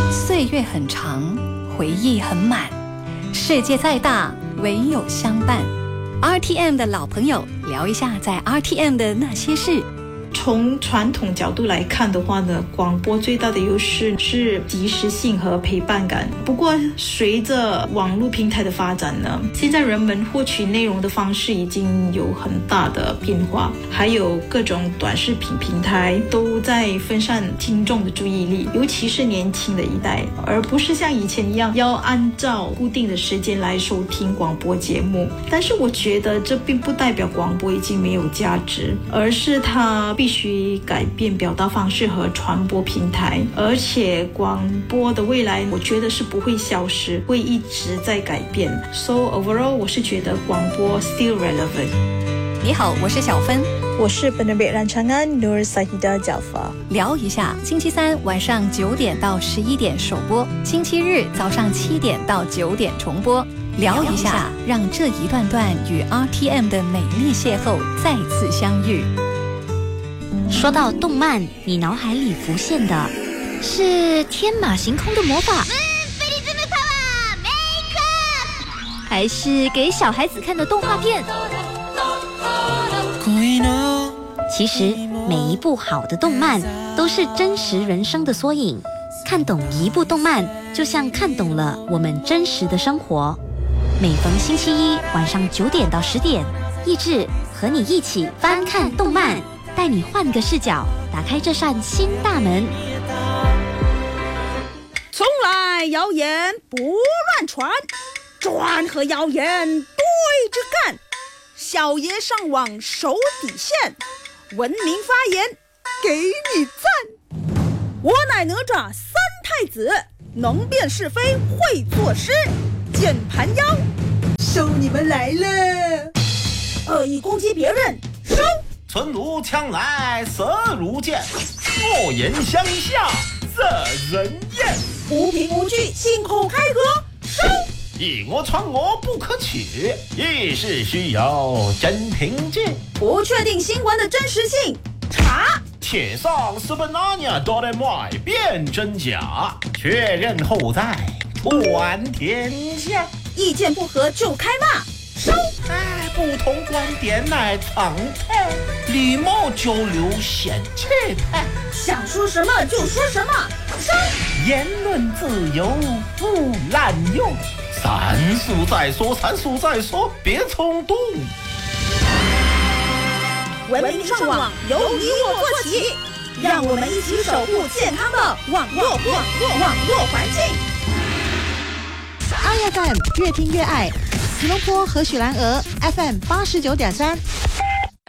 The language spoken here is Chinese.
岁月很长，回忆很满，世界再大，唯有相伴。RTM 的老朋友，聊一下在 RTM 的那些事。 从传统角度来看的话呢，广播最大的优势是及时性和陪伴感。不过随着网络平台的发展呢，现在人们获取内容的方式已经有很大的变化，还有各种短视频平台都在分散听众的注意力，尤其是年轻的一代，而不是像以前一样要按照固定的时间来收听广播节目。但是我觉得这并不代表广播已经没有价值，而是它必须改变表达方式和传播平台，而且广播的未来我觉得是不会消失，会一直在改变。 So overall 我是觉得广播 still relevant。 你好，我是小芬， 我是 Penerbit Rancangan Nur Sahida Jaafar。 聊一下，星期三晚上9点到11点首播，星期日早上7点到9点重播。聊一下，让这一段段与 RTM 的美丽邂逅再次相遇。 说到动漫，你脑海里浮现的是天马行空的魔法，还是给小孩子看的动画片？其实每一部好的动漫都是真实人生的缩影，看懂一部动漫就像看懂了我们真实的生活。每逢星期一晚上9点到10点，益智和你一起翻看动漫，带你换个视角，打开这扇新大门。 从来谣言不乱传，传和谣言对着干。小爷上网守底线，文明发言给你赞。我乃哪吒三太子，能辨是非会作诗，键盘妖收你们来了。恶意攻击别人收。 存如枪来色如剑，恶言相向惹人厌。 无凭无据信口开河收。 以讹传讹不可取，议事需有真凭据。 不确定新闻的真实性查。 且上是本那年多的买辨真假，确认后再传天下。 意见不合就开骂收。 不同观点乃常态，礼貌交流显气派。 想说什么就说什么收。 言论自由不滥用，三述再说，别冲动。 文明上网由你我做起，让我们一起守护健康的网络环境。 爱FM 越听越爱，吉隆坡和许兰俄 FM 89.3，